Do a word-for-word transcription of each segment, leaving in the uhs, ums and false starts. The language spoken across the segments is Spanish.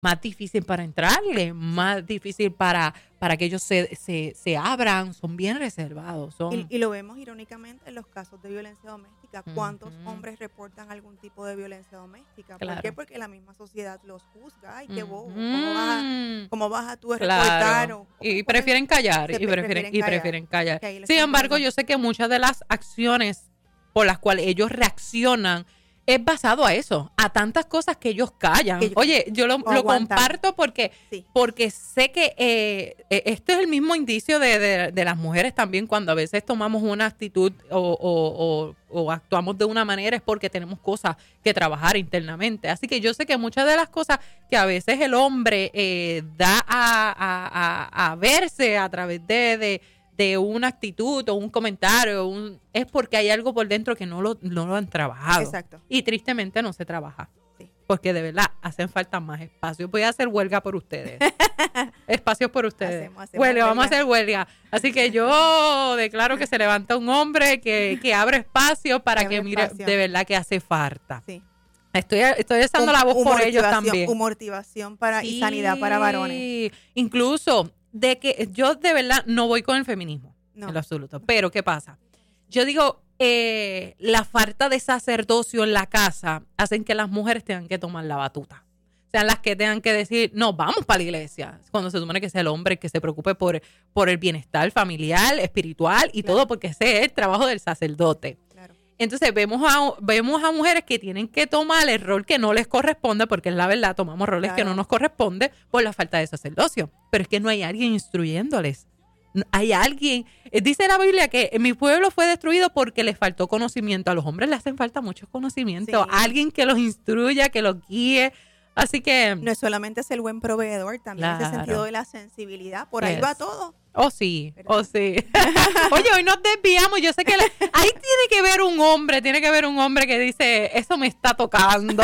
más difícil para entrarle, más difícil para, para que ellos se, se, se abran, son bien reservados. Son... Y, y lo vemos irónicamente en los casos de violencia doméstica. ¿Cuántos uh-huh. hombres reportan algún tipo de violencia doméstica? Claro. ¿Por qué? Porque la misma sociedad los juzga. Ay, qué bobo, uh-huh. ¿cómo vas a, cómo vas a tú a claro. reportar? O, y prefieren callar, y prefieren, prefieren y prefieren callar. callar. Sin embargo, yo sé que muchas de las acciones por las cuales ellos reaccionan es basado a eso, a tantas cosas que ellos callan. Que yo, Oye, yo lo, lo comparto porque, sí. porque sé que eh, este es el mismo indicio de, de, de las mujeres también, cuando a veces tomamos una actitud o, o, o, o actuamos de una manera, es porque tenemos cosas que trabajar internamente. Así que yo sé que muchas de las cosas que a veces el hombre eh, da a, a, a, a verse a través de... de de una actitud o un comentario, un, es porque hay algo por dentro que no lo, no lo han trabajado. Exacto. Y tristemente no se trabaja. Sí. Porque de verdad hacen falta más espacios. Voy a hacer huelga por ustedes. Espacios por ustedes. Hacemos, hacemos huelga, huelga, vamos a hacer huelga. Así que yo declaro que se levanta un hombre que, que abre espacio para que, que mire, espacio. De verdad que hace falta. Sí. Estoy, estoy echando la voz por ellos también. Motivación para, sí, y sanidad para varones. Incluso... de que yo de verdad no voy con el feminismo no. en lo absoluto, pero ¿qué pasa? Yo digo, eh, la falta de sacerdocio en la casa hacen que las mujeres tengan que tomar la batuta, sean las que tengan que decir, no, vamos para la iglesia, cuando se supone que sea el hombre que se preocupe por, por el bienestar familiar, espiritual y claro. todo, porque ese es el trabajo del sacerdote. Claro. Entonces vemos a, vemos a mujeres que tienen que tomar el rol que no les corresponde, porque es la verdad, tomamos roles claro. que no nos corresponden por la falta de sacerdocio. Pero es que no hay alguien instruyéndoles. No, hay alguien, dice la Biblia que mi pueblo fue destruido porque les faltó conocimiento. A los hombres les hacen falta mucho conocimiento. Sí. Alguien que los instruya, que los guíe. Así que... no es solamente ser el buen proveedor, también claro. ese sentido de la sensibilidad. Por yes. ahí va todo. Oh, sí, ¿verdad? Oh, sí. Oye, hoy nos desviamos. Yo sé que le, ahí tiene que ver un hombre, tiene que ver un hombre que dice, eso me está tocando.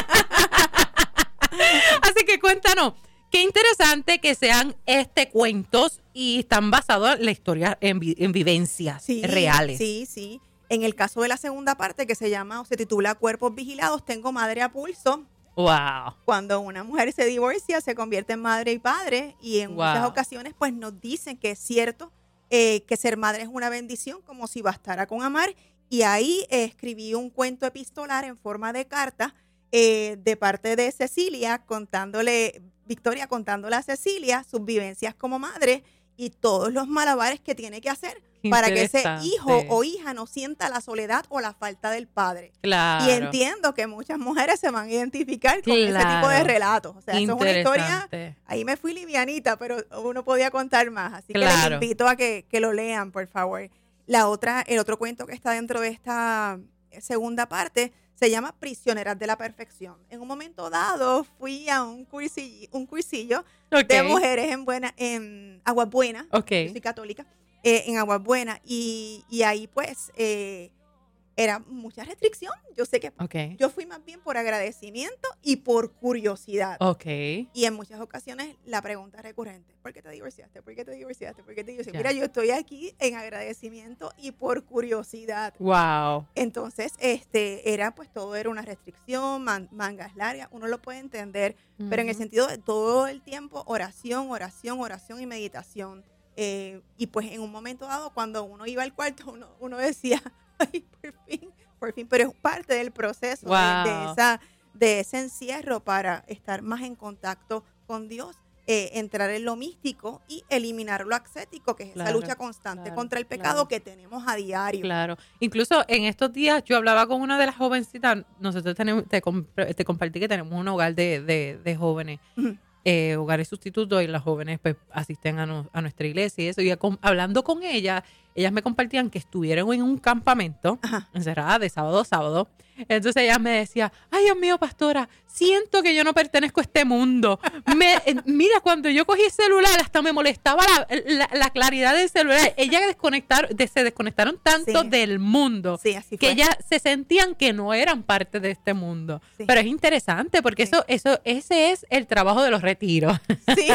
Así que cuéntanos, qué interesante que sean este cuentos y están basados en la historia, en, en vivencias sí, reales. Sí, sí. En el caso de la segunda parte, que se llama o se titula Cuerpos Vigilados, tengo madre a pulso. Wow. Cuando una mujer se divorcia, se convierte en madre y padre, y en wow. muchas ocasiones pues nos dicen que es cierto eh, que ser madre es una bendición, como si bastara con amar. Y ahí eh, escribí un cuento epistolar en forma de carta eh, de parte de Cecilia, contándole, Victoria contándole a Cecilia sus vivencias como madre y todos los malabares que tiene que hacer para que ese hijo o hija no sienta la soledad o la falta del padre. Claro. Y entiendo que muchas mujeres se van a identificar con claro. ese tipo de relatos. O sea, eso es una historia, ahí me fui livianita, pero uno podía contar más. Así claro. que les invito a que, que lo lean, por favor. La otra, el otro cuento que está dentro de esta segunda parte se llama Prisioneras de la Perfección. En un momento dado fui a un cursillo, un cursillo okay. de mujeres en buena, en Aguas Buenas. Okay. Yo soy católica. Eh, en Aguas Buenas y, y ahí pues eh, era mucha restricción. Yo sé que okay. yo fui más bien por agradecimiento y por curiosidad. Okay. Y en muchas ocasiones la pregunta recurrente, ¿por qué te divorciaste? ¿Por qué te divorciaste? ¿Por qué te divorciaste? Mira, yo estoy aquí en agradecimiento y por curiosidad. Wow. Entonces, este, era pues todo era una restricción, man, mangas largas, uno lo puede entender, uh-huh. pero en el sentido de todo el tiempo, oración, oración, oración y meditación. Eh, y pues en un momento dado cuando uno iba al cuarto uno, uno decía ay por fin, por fin, pero es parte del proceso wow. de, de, esa, de ese encierro para estar más en contacto con Dios, eh, entrar en lo místico y eliminar lo ascético, que es claro, esa lucha constante claro, contra el pecado claro. que tenemos a diario. Claro, incluso en estos días yo hablaba con una de las jovencitas, nosotros tenemos, te, comp- te compartí que tenemos un hogar de, de, de jóvenes. Uh-huh. Eh, hogares sustitutos y las jóvenes pues asisten a, no, a nuestra iglesia y eso, y a, con, hablando con ellas, ellas me compartían que estuvieron en un campamento Ajá. encerradas de sábado a sábado. Entonces ella me decía, ay Dios mío, pastora, siento que yo no pertenezco a este mundo. Me, eh, mira, cuando yo cogí el celular hasta me molestaba la, la, la claridad del celular. Ellas desconectaron, de, se desconectaron tanto sí. del mundo sí, así que fue. ellas se sentían que no eran parte de este mundo. Sí. Pero es interesante porque sí. eso, eso, ese es el trabajo de los retiros. Sí,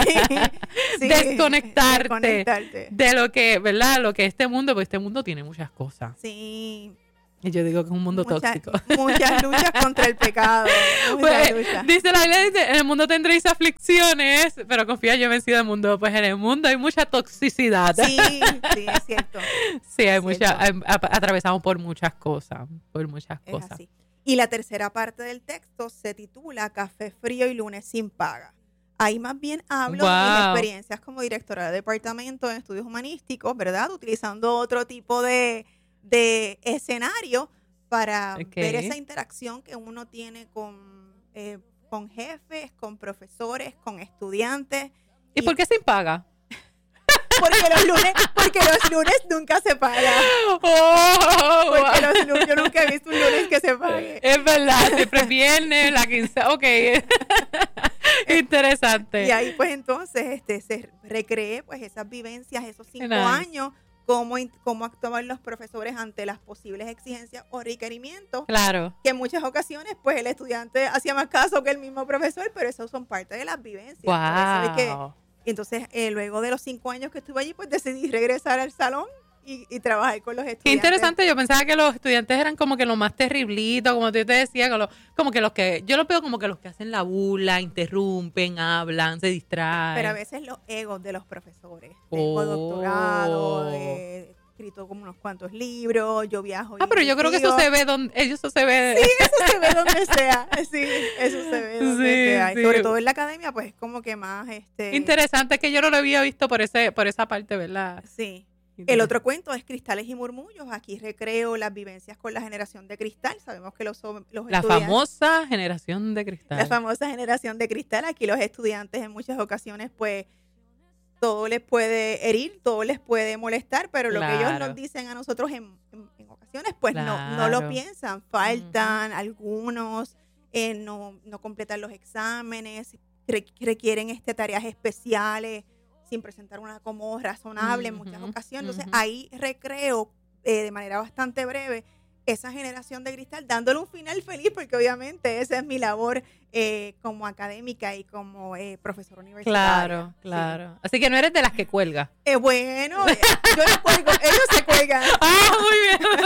sí. Desconectarte, Desconectarte de lo que, ¿verdad? Lo que este mundo, pues este mundo tiene muchas cosas. Sí. Y yo digo que es un mundo Mucha, tóxico. Muchas luchas contra el pecado. Pues, luchas. Dice la Biblia, dice, en el mundo tendréis aflicciones, pero confía, yo he vencido el mundo. Pues en el mundo hay mucha toxicidad. Sí, sí, es cierto. Sí, hay es mucha, cierto. hay, atravesamos por muchas cosas, por muchas Es cosas. así. Y la tercera parte del texto se titula Café frío y lunes sin paga. Ahí más bien hablo Wow. de mis experiencias como directora de departamento en estudios humanísticos, ¿verdad? Utilizando otro tipo de, de escenario para Okay. ver esa interacción que uno tiene con, eh, con jefes, con profesores, con estudiantes. ¿Y, ¿Y por qué sin paga? Porque los lunes, porque los lunes nunca se paga. Oh, Porque wow. los lunes, yo nunca he visto un lunes que se pague. Es verdad, siempre es viernes, la quince, ok. Interesante. Y ahí pues entonces este se recree pues esas vivencias, esos cinco Nice. años, cómo, cómo actuaban los profesores ante las posibles exigencias o requerimientos. Claro. Que en muchas ocasiones pues el estudiante hacía más caso que el mismo profesor, pero esos son parte de las vivencias. Wow. Por eso es que, entonces, eh, luego de los cinco años que estuve allí, pues decidí regresar al salón y, y trabajar con los estudiantes. Qué interesante, yo pensaba que los estudiantes eran como que lo más terriblito, como tú te decías, como, como que los que, yo los veo como que los que hacen la burla, interrumpen, hablan, se distraen. Pero a veces los egos de los profesores. Tengo Oh. doctorado, he escrito como unos cuantos libros, yo viajo. Ah, pero yo creo que eso se ve donde, eso se ve. Sí, eso se ve donde sea. Sí, eso se ve donde Sí, sea. Y sí. sobre todo en la academia, pues es como que más este. Interesante, que yo no lo había visto por ese, por esa parte, ¿verdad? Sí. El otro cuento es Cristales y Murmullos. Aquí recreo las vivencias con la generación de cristal. Sabemos que los, los La famosa generación de cristal. La famosa generación de cristal. Aquí los estudiantes en muchas ocasiones, pues, todo les puede herir, todo les puede molestar, pero lo Claro. que ellos nos dicen a nosotros en, en, en ocasiones, pues Claro. no, no lo piensan. Faltan uh-huh. algunos, eh, no, no completan los exámenes, re- requieren este, tareas especiales, sin presentar una como razonable uh-huh. en muchas ocasiones. Entonces, uh-huh. ahí recreo eh, de manera bastante breve esa generación de cristal, dándole un final feliz, porque obviamente esa es mi labor eh, como académica y como eh, profesora universitaria. Claro, claro. Sí. Así que no eres de las que cuelga. Eh, bueno, eh, yo no cuelgo, ellos se cuelgan. Ah, muy bien.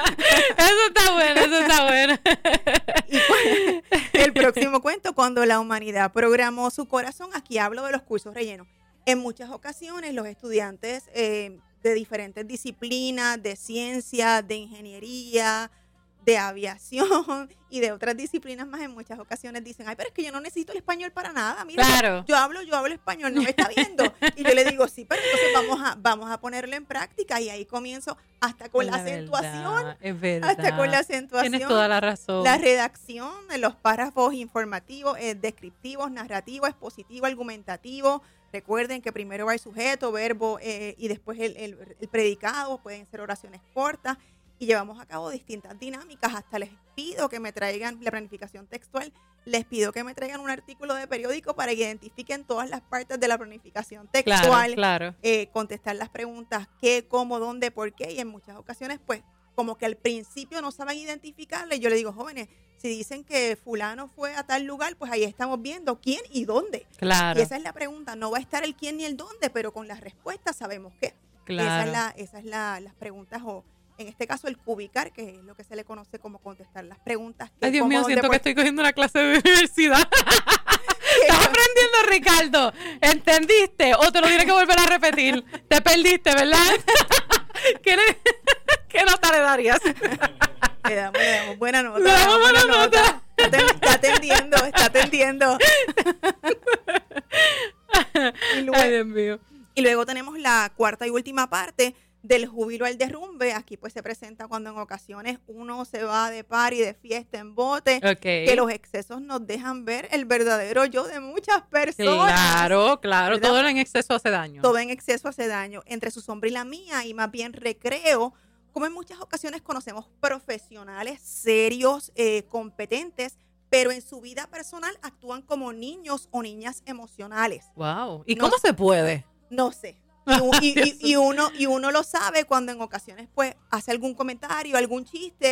Eso está bueno, eso está bueno. Y pues, el próximo cuento, cuando la humanidad programó su corazón, aquí hablo de los cursos rellenos. En muchas ocasiones los estudiantes eh, de diferentes disciplinas, de ciencia, de ingeniería, de aviación y de otras disciplinas más, en muchas ocasiones dicen, ay, pero es que yo no necesito el español para nada. Mira, claro. yo, yo hablo, yo hablo español, no me está viendo. Y yo le digo, sí, pero entonces vamos a, vamos a ponerlo en práctica. Y ahí comienzo hasta con la, la acentuación. Verdad, es verdad. Hasta con la acentuación. Tienes toda la razón. La redacción de los párrafos informativos, eh, descriptivos, narrativos, expositivos, argumentativos. Recuerden que primero va el sujeto, verbo eh, y después el, el, el predicado. Pueden ser oraciones cortas. Y llevamos a cabo distintas dinámicas. Hasta les pido que me traigan la planificación textual. Les pido que me traigan un artículo de periódico para que identifiquen todas las partes de la planificación textual. Claro, claro. Eh, contestar las preguntas qué, cómo, dónde, por qué. Y en muchas ocasiones, pues, como que al principio no saben identificarle. Yo le digo, jóvenes, si dicen que fulano fue a tal lugar, pues ahí estamos viendo quién y dónde. Claro. Y esa es la pregunta. No va a estar el quién ni el dónde, pero con las respuestas sabemos qué. Claro. Esa es la, esa es la, las preguntas o... En este caso, el cubicar, que es lo que se le conoce como contestar las preguntas. Ay, Dios mío, siento por... que estoy cogiendo una clase de universidad. Estás aprendiendo, Ricardo. ¿Entendiste? O te lo tienes que volver a repetir. Te perdiste, ¿verdad? ¿Qué, le... ¿Qué nota le darías? Le damos, le damos buena nota. Le damos buena, buena nota. nota. Está, está atendiendo, está atendiendo. y, luego, Ay, Dios mío. Y luego tenemos la cuarta y última parte del júbilo al derrumbe. Aquí pues se presenta cuando en ocasiones uno se va de party, de fiesta en bote, okay. que los excesos nos dejan ver el verdadero yo de muchas personas. Claro, claro, ¿verdad? Todo en exceso hace daño. Todo en exceso hace daño. Entre su sombra y la mía, y más bien recreo, como en muchas ocasiones conocemos profesionales serios, eh, competentes, pero en su vida personal actúan como niños o niñas emocionales. Wow. ¿Y no, cómo se puede? No sé. Y, y, y, y, uno, y uno lo sabe cuando en ocasiones pues hace algún comentario, algún chiste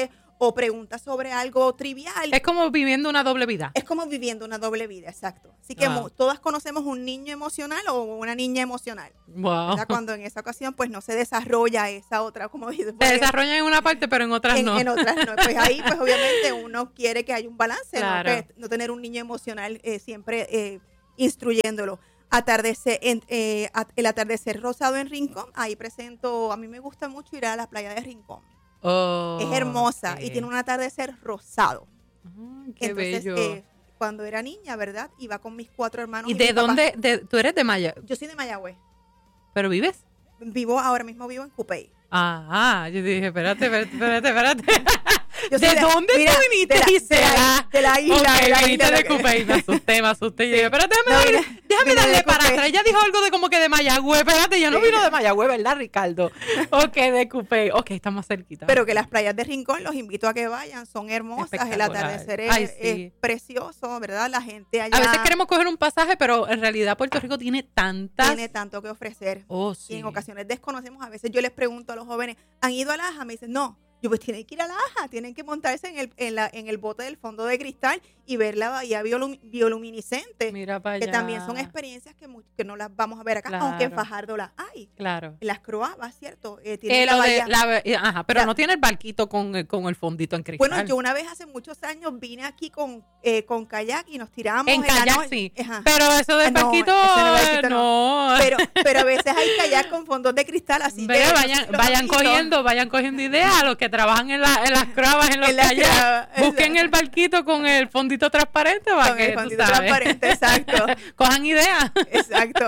o preguntas sobre algo trivial. Es como viviendo una doble vida. Es como viviendo una doble vida, exacto. Así que wow. mo- todas conocemos un niño emocional o una niña emocional. Wow. ¿Verdad? Cuando en esa ocasión pues no se desarrolla esa otra, como dices. Se desarrolla en una parte, pero en otras en, no. En otras no. Pues ahí pues obviamente uno quiere que haya un balance, claro. ¿no? Que no tener un niño emocional eh, siempre eh, instruyéndolo. Atardecer, en, eh, el atardecer rosado en Rincón, ahí presento, a mí me gusta mucho ir a la playa de Rincón. Oh, es hermosa sí. y tiene un atardecer rosado. Oh, qué Entonces, bello. Eh, cuando era niña, ¿verdad? Iba con mis cuatro hermanos. ¿Y, y de dónde? De, ¿Tú eres de Mayagüez? Yo soy de Mayagüez. ¿Pero vives? Vivo, ahora mismo vivo en Cupey. Ah, yo dije, espérate, espérate, espérate. Yo ¿De, de dónde mira, tú viniste? De la, de la, de la isla. Okay, de la viniste isla de Cupey, me asusté, me asusté. Sí. Y dije, pero déjame, no, darle, vine, déjame vine darle de para Cupey. atrás. Ella dijo algo de como que de Mayagüez. Espérate, yo no Sí. vino de Mayagüez, ¿verdad, Ricardo? Ok, de Cupey. Ok, estamos cerquita. Pero que las playas de Rincón los invito a que vayan, son hermosas. El atardecer es, Ay, sí. es precioso, ¿verdad? La gente allá. A veces queremos coger un pasaje, pero en realidad Puerto Rico tiene tantas. Tiene tanto que ofrecer. Oh, sí. Y en ocasiones desconocemos. A veces yo les pregunto a los jóvenes, ¿han ido a Laja? Me dicen, no. Yo pues tienen que ir a Laja, tienen que montarse en el, en, la, en el bote del fondo de cristal y ver la bahía biolum, bioluminiscente. Mira para allá. Que también son experiencias que, que no las vamos a ver acá, claro. aunque en Fajardo las hay. Claro. En las Croabas, ¿cierto? Eh, tiene eh, la lo bahía. de, la, ajá, pero la, no tiene el barquito con, con el fondito en cristal. Bueno, yo una vez hace muchos años vine aquí con, eh, con kayak y nos tiramos. En, en kayak la sí, ajá. pero eso del ah, barquito, no, barquito no. no. Pero, pero a veces hay kayak con fondos de cristal, así Pero que vayan, vayan cogiendo, vayan cogiendo ideas a los que trabajan en, la, en las Croabas, en los en la kayaks. crava, Busquen el barquito con el fondito transparente para con que el fondito transparente, exacto. Cojan ideas. Exacto.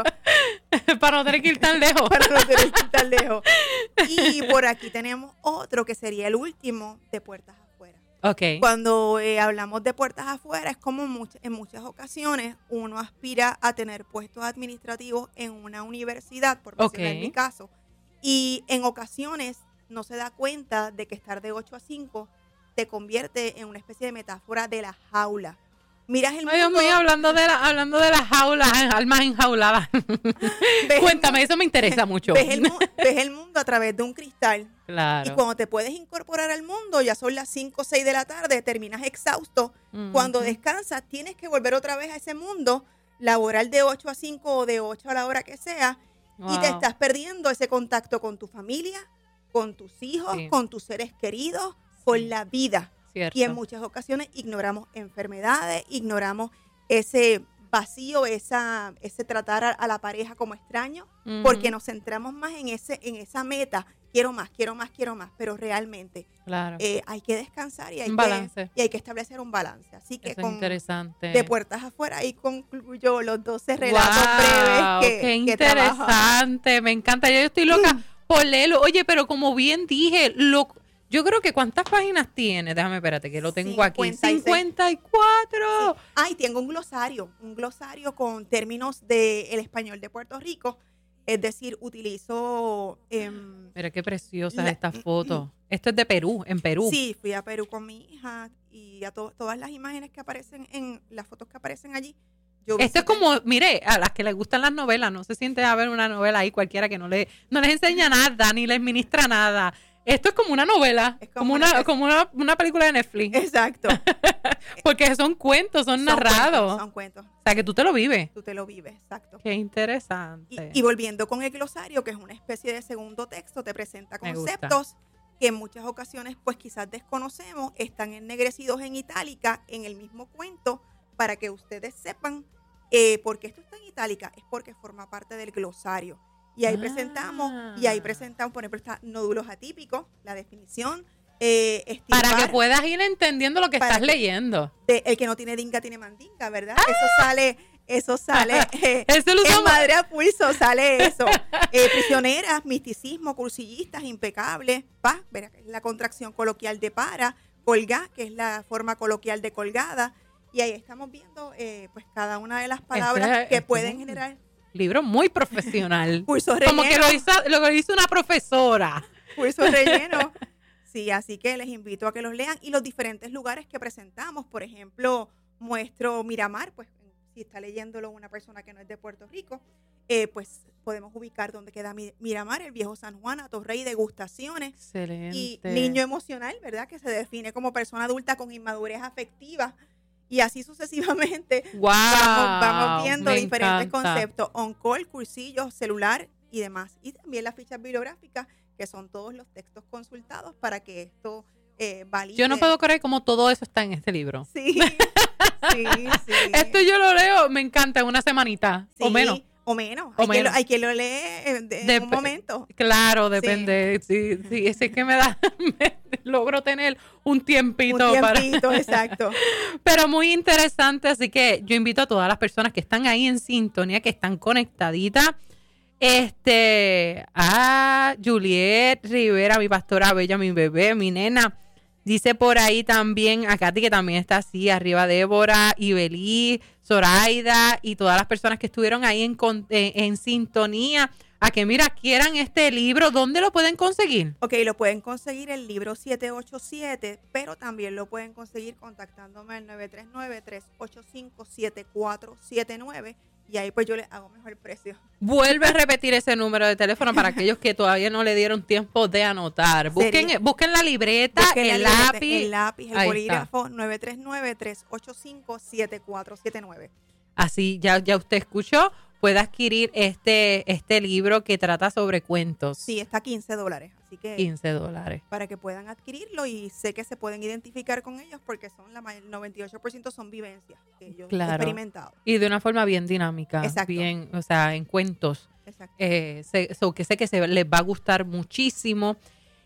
Para no tener que ir tan lejos. Para no tener que ir tan lejos. Y por aquí tenemos otro que sería el último de puertas afuera. Okay. Cuando eh, hablamos de puertas afuera, es como much- en muchas ocasiones uno aspira a tener puestos administrativos en una universidad, por mencionar Okay. mi caso, y en ocasiones no se da cuenta de que estar de ocho a cinco te convierte en una especie de metáfora de la jaula. Miras el mundo. Ay, Dios mío, hablando de la, hablando de las jaulas, almas enjauladas. Cuéntame, eso me interesa mucho. Ves el, mu- ves el mundo a través de un cristal. Claro. Y cuando te puedes incorporar al mundo, ya son las cinco o seis de la tarde, terminas exhausto. Uh-huh. Cuando descansas, tienes que volver otra vez a ese mundo laboral de ocho a cinco o de ocho a la hora que sea. Wow. Y te estás perdiendo ese contacto con tu familia, con tus hijos, sí. con tus seres queridos, con sí. la vida. Cierto. Y en muchas ocasiones ignoramos enfermedades, ignoramos ese vacío, esa, ese tratar a, a la pareja como extraño, uh-huh. porque nos centramos más en ese, en esa meta. Quiero más, quiero más, quiero más, pero realmente claro. eh, hay que descansar y hay, un que, balance. y hay que establecer un balance. Así que Eso con, es interesante. De puertas afuera, ahí concluyo los doce relatos wow, breves que qué que interesante, trabajo. Me encanta. Yo estoy loca por leerlo. Oye, pero como bien dije, lo, yo creo que ¿cuántas páginas tiene? Déjame, espérate, que lo tengo cincuenta y seis. Aquí. cincuenta y cuatro. Sí. Ah, y tengo un glosario, un glosario con términos del español de Puerto Rico. Es decir, utilizo... Eh, Mira qué preciosa la, esta foto. Esto es de Perú, en Perú. Sí, fui a Perú con mi hija y a to- todas las imágenes que aparecen en las fotos que aparecen allí. Yo Esto es como, mire, a las que les gustan las novelas, no se siente a ver una novela ahí cualquiera que no, le, no les enseña nada, ni les ministra nada. Esto es como una novela, es como, como, una, una, como una, una película de Netflix. Exacto. Porque son cuentos, son, son narrados. Cuentos, son cuentos. O sea, que tú te lo vives. Tú te lo vives, exacto. Qué interesante. Y, y volviendo con el glosario, que es una especie de segundo texto, te presenta conceptos que en muchas ocasiones, pues quizás desconocemos, están ennegrecidos en itálica en el mismo cuento, para que ustedes sepan eh, por qué esto está en itálica. Es porque forma parte del glosario. Y ahí ah. presentamos, y ahí presentamos, por ejemplo, está nódulos atípicos, la definición. Eh, estimar, para que puedas ir entendiendo lo que estás que, leyendo. De, el que no tiene dinga tiene mandinga, ¿verdad? ¡Ah! Eso sale, eso sale. Eh, eso lo en Madre a Pulso sale eso. Eh, prisioneras, misticismo, cursillistas, impecables. Pa, verá, que es la contracción coloquial de para. Colgá, que es la forma coloquial de colgada. Y ahí estamos viendo pues pues cada una de las palabras este, que este pueden generar. Libro muy profesional. Curso relleno. Como que lo hizo, lo hizo una profesora. Curso relleno. Sí, así que les invito a que los lean. Y los diferentes lugares que presentamos, por ejemplo, muestro Miramar, pues si está leyéndolo una persona que no es de Puerto Rico, eh, pues podemos ubicar donde queda Miramar, el viejo San Juan, Atorrey, degustaciones. Excelente. Y niño emocional, ¿verdad? Que se define como persona adulta con inmadurez afectiva. Y así sucesivamente wow, vamos, vamos viendo diferentes encanta. conceptos, on-call, cursillos, celular y demás. Y también las fichas bibliográficas, que son todos los textos consultados para que esto eh, valide. Yo no puedo creer cómo todo eso está en este libro. Sí, sí, sí. Esto yo lo leo, me encanta, en una semanita, sí, o menos. O menos. O hay, menos. Que lo, hay que lo lee en, en Dep- un momento. Claro, depende. Sí, sí, sí, es que me da, me logro tener un tiempito, un tiempito para. Exacto. Pero muy interesante, así que yo invito a todas las personas que están ahí en sintonía, que están conectaditas. Este, a Juliet Rivera, mi pastora bella, mi bebé, mi nena. Dice por ahí también a Katy, que también está así, arriba Débora, Ibelí, Zoraida y todas las personas que estuvieron ahí en, en, en sintonía. A que, mira, quieran este libro, ¿dónde lo pueden conseguir? Ok, lo pueden conseguir el libro siete ocho siete, pero también lo pueden conseguir contactándome al nueve tres nueve, tres ocho cinco, siete cuatro siete nueve y ahí pues yo les hago mejor precio. Vuelve a repetir ese número de teléfono para aquellos que todavía no le dieron tiempo de anotar. Busquen, busquen la libreta, busquen el, la libreta lápiz, el lápiz, el bolígrafo, nueve tres nueve, tres ocho cinco, siete cuatro siete nueve. Así ya, ya usted escuchó, puede adquirir este, este libro que trata sobre cuentos. Sí, está a quince dólares. Así que quince dólares. Para que puedan adquirirlo y sé que se pueden identificar con ellos porque son la el noventa y ocho por ciento son vivencias que ellos claro. han experimentado. Y de una forma bien dinámica. Exacto. Bien, o sea, en cuentos. Exacto. Eh, se, so, que sé que se les va a gustar muchísimo.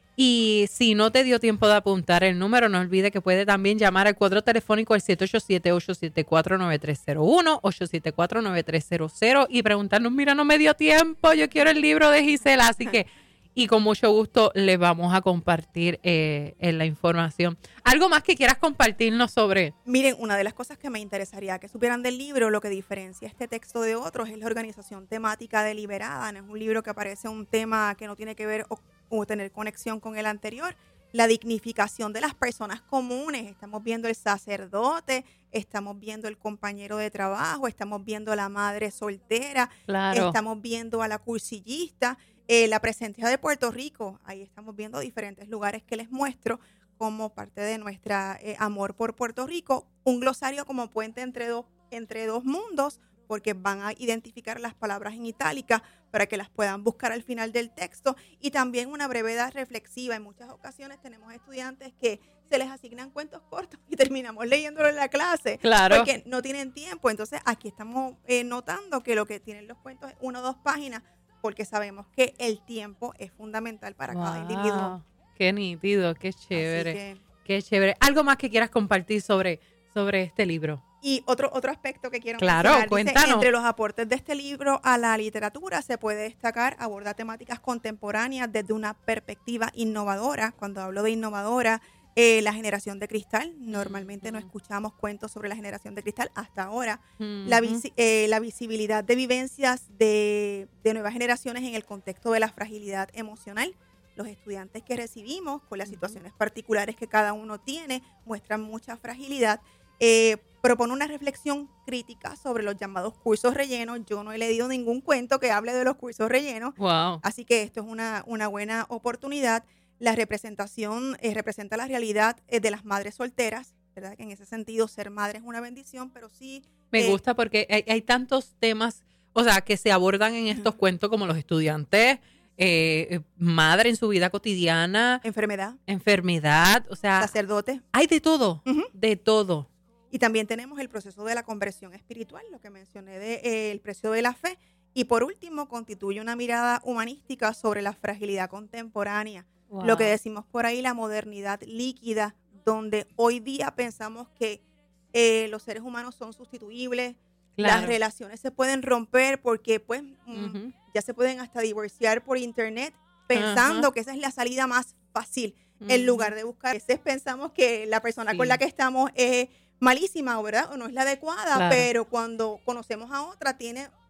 Y si no te dio tiempo de apuntar el número, no olvide que puede también llamar al cuadro telefónico al siete ocho siete, ocho siete cuatro, nueve tres cero uno, ocho siete cuatro, nueve tres cero cero y preguntarnos, mira, no me dio tiempo, yo quiero el libro de Gisela. Así que, y con mucho gusto les vamos a compartir eh, en la información. ¿Algo más que quieras compartirnos sobre? Miren, una de las cosas que me interesaría que supieran del libro, lo que diferencia este texto de otros es la organización temática deliberada. No es un libro que aparece un tema que no tiene que ver o, o tener conexión con el anterior. La dignificación de las personas comunes. Estamos viendo el sacerdote, estamos viendo el compañero de trabajo, estamos viendo a la madre soltera, claro. estamos viendo a la cursillista, eh, la presencia de Puerto Rico. Ahí estamos viendo diferentes lugares que les muestro como parte de nuestro eh, amor por Puerto Rico. Un glosario como puente entre dos, entre dos mundos, porque van a identificar las palabras en itálica para que las puedan buscar al final del texto, y también una brevedad reflexiva. En muchas ocasiones tenemos estudiantes que se les asignan cuentos cortos y terminamos leyéndolo en la clase, claro. porque no tienen tiempo. Entonces aquí estamos eh, notando que lo que tienen los cuentos es una o dos páginas, porque sabemos que el tiempo es fundamental para wow. cada individuo. Qué nítido, qué chévere, que, qué chévere. ¿Algo más que quieras compartir sobre, sobre este libro? Y otro otro aspecto que quiero claro, mencionar, cuéntanos. Dice, entre los aportes de este libro a la literatura se puede destacar, aborda temáticas contemporáneas desde una perspectiva innovadora. Cuando hablo de innovadora, eh, la generación de cristal. Normalmente mm-hmm. no escuchamos cuentos sobre la generación de cristal hasta ahora. Mm-hmm. La, visi- eh, la visibilidad de vivencias de, de nuevas generaciones en el contexto de la fragilidad emocional. Los estudiantes que recibimos, con las situaciones particulares que cada uno tiene, muestran mucha fragilidad. Eh, propone una reflexión crítica sobre los llamados cursos rellenos. Yo no he leído ningún cuento que hable de los cursos rellenos. Wow. Así que esto es una, una buena oportunidad. La representación eh, representa la realidad eh, de las madres solteras, ¿verdad? Que en ese sentido ser madre es una bendición, pero sí... Me eh, gusta porque hay, hay tantos temas, o sea, que se abordan en estos uh-huh. cuentos, como los estudiantes, eh, madre en su vida cotidiana. Enfermedad. Enfermedad, o sea... Sacerdote. Hay de todo, uh-huh. de todo. Y también tenemos el proceso de la conversión espiritual, lo que mencioné de, eh, el precio de la fe. Y por último, constituye una mirada humanística sobre la fragilidad contemporánea. Wow. Lo que decimos por ahí, la modernidad líquida, donde hoy día pensamos que eh, los seres humanos son sustituibles, claro. las relaciones se pueden romper porque pues uh-huh. ya se pueden hasta divorciar por internet, pensando uh-huh. que esa es la salida más fácil, uh-huh. en lugar de buscar. A veces pensamos que la persona sí. con la que estamos es malísima, ¿verdad? O no es la adecuada, claro. pero cuando conocemos a otra tiene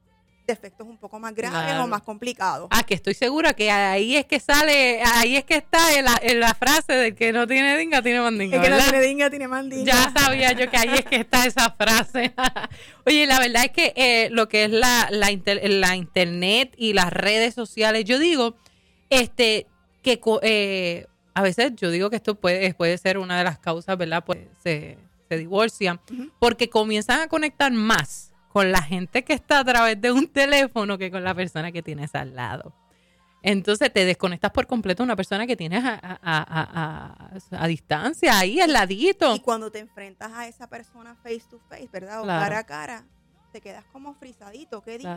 defectos un poco más graves claro. o más complicados. Ah, que estoy segura que ahí es que sale, ahí es que está en la, en la frase de que no tiene dinga, tiene mandinga. El que ¿verdad? no tiene dinga, tiene mandinga. Ya sabía yo que ahí es que está esa frase. Oye, la verdad es que eh, lo que es la, la, inter, la internet y las redes sociales, yo digo, este, que eh, a veces yo digo que esto puede, puede ser una de las causas, ¿verdad? Pues se, se divorcian, uh-huh. porque comienzan a conectar más con la gente que está a través de un teléfono que con la persona que tienes al lado. Entonces te desconectas por completo de una persona que tienes a, a, a, a, a distancia, ahí al ladito. Y cuando te enfrentas a esa persona face to face, ¿verdad? O claro. cara a cara, te quedas como frisadito. ¿Qué dije?